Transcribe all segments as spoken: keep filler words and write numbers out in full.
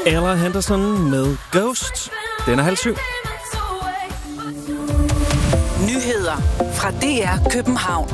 Ella Henderson med Ghost. Den er halv syv. Nyheder fra D R København.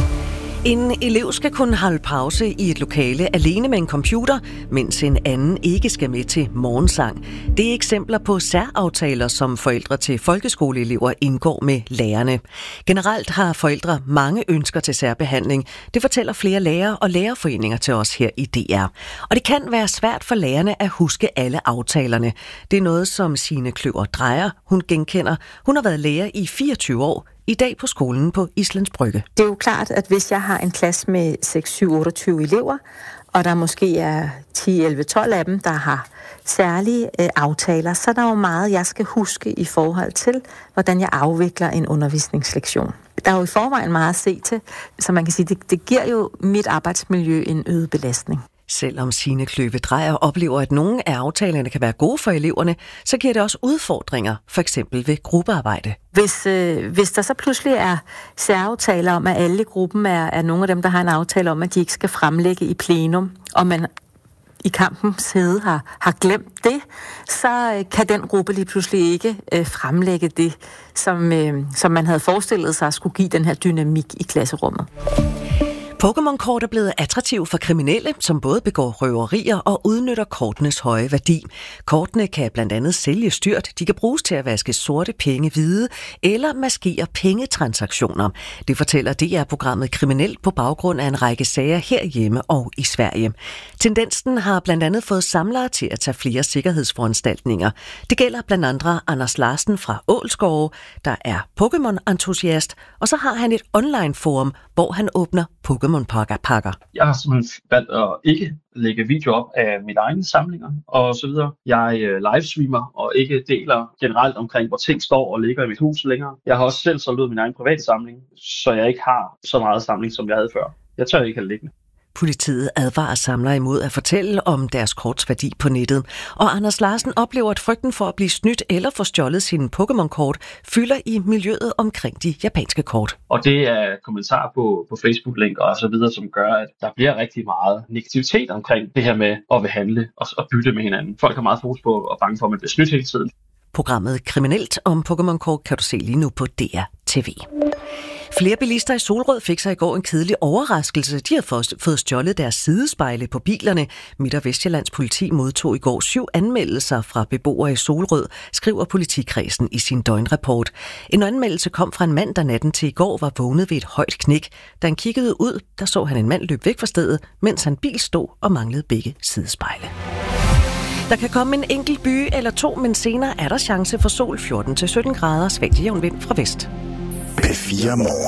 En elev skal kunne holde pause i et lokale alene med en computer, mens en anden ikke skal med til morgensang. Det er eksempler på særaftaler, som forældre til folkeskoleelever indgår med lærerne. Generelt har forældre mange ønsker til særbehandling. Det fortæller flere lærere og lærerforeninger til os her i D R. Og det kan være svært for lærerne at huske alle aftalerne. Det er noget, som Signe Kløver Drejer, hun genkender. Hun har været lærer i fireogtyve år. I dag på skolen på Islands Brygge. Det er jo klart, at hvis jeg har en klasse med seks, syv, otteogtyve elever, og der måske er ti, elleve, tolv af dem, der har særlige øh, aftaler, så er der jo meget, jeg skal huske i forhold til, hvordan jeg afvikler en undervisningslektion. Der er jo i forvejen meget at se til, så man kan sige, det, det giver jo mit arbejdsmiljø en øget belastning. Selvom Signe Kløve Drejer oplever, at nogle af aftalerne kan være gode for eleverne, så giver det også udfordringer, for eksempel ved gruppearbejde. Hvis, øh, hvis der så pludselig er særaftaler om, at alle i gruppen er, er nogle af dem, der har en aftale om, at de ikke skal fremlægge i plenum, og man i kampens hede har, har glemt det, så øh, kan den gruppe lige pludselig ikke øh, fremlægge det, som, øh, som man havde forestillet sig skulle give den her dynamik i klasserummet. Pokémon-kort er blevet attraktive for kriminelle, som både begår røverier og udnytter kortenes høje værdi. Kortene kan blandt andet sælges dyrt, de kan bruges til at vaske sorte penge hvide eller maskere pengetransaktioner. Det fortæller D R-programmet Kriminelt på baggrund af en række sager herhjemme og i Sverige. Tendensen har blandt andet fået samlere til at tage flere sikkerhedsforanstaltninger. Det gælder blandt andre Anders Larsen fra Ålsgårde, der er Pokémon-entusiast, og så har han et online-forum, hvor han åbner Pokémon-pakker. Jeg har simpelthen valgt at ikke lægge video op af mine egne samlinger og så videre. Jeg livestreamer og ikke deler generelt omkring, hvor ting står og ligger i mit hus længere. Jeg har også selv solgt ud min egen private samling, så jeg ikke har så meget samling, som jeg havde før. Jeg tør ikke have det liggende. Politiet advarer samlere imod at fortælle om deres korts værdi på nettet. Og Anders Larsen oplever, at frygten for at blive snydt eller få stjålet sine Pokémon-kort fylder i miljøet omkring de japanske kort. Og det er kommentarer på, på Facebook-link og så videre, som gør, at der bliver rigtig meget negativitet omkring det her med at vil handle og, og bytte med hinanden. Folk har meget fokus på og bange for, at man bliver snydt hele tiden. Programmet Kriminelt om Pokémon-kort kan du se lige nu på D R T V. Flere bilister i Solrød fik sig i går en kedelig overraskelse. De har fået stjålet deres sidespejle på bilerne. Midt- og Vestjyllands politi modtog i går syv anmeldelser fra beboere i Solrød, skriver politikredsen i sin døgnrapport. En anmeldelse kom fra en mand, der natten til i går var vågnet ved et højt knæk. Da han kiggede ud, der så han en mand løbe væk fra stedet, mens han bil stod og manglede begge sidespejle. Der kan komme en enkelt byge eller to, men senere er der chance for sol fjorten til sytten grader, svag til jævn vind fra vest. P fire Morgen.